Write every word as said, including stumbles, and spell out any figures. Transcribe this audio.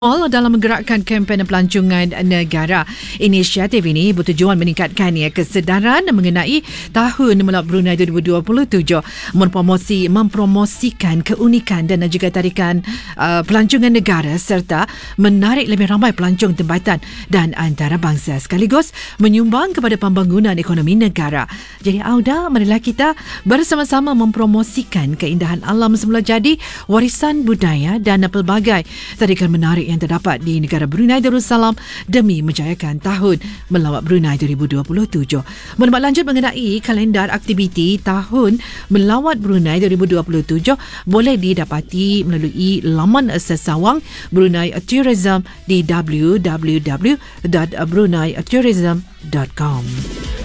All dalam menggerakkan kempen pelancongan negara. Inisiatif ini bertujuan meningkatkan ya, kesedaran mengenai Tahun Melawat Brunei dua ribu dua puluh tujuh, mempromosi mempromosikan keunikan dan juga tarikan uh, pelancongan negara serta menarik lebih ramai pelancong tempatan dan antarabangsa sekaligus menyumbang kepada pembangunan ekonomi negara. Jadi Auda, marilah kita bersama-sama mempromosikan keindahan alam semula jadi, warisan budaya dan pelbagai tarikan menarik yang terdapat di negara Brunei Darussalam demi menjayakan Tahun Melawat Brunei dua ribu dua puluh tujuh. Maklumat lanjut mengenai kalendar aktiviti Tahun Melawat Brunei dua ribu dua puluh tujuh boleh didapati melalui laman sesawang Brunei Tourism di w w w dot brunei tourism dot com.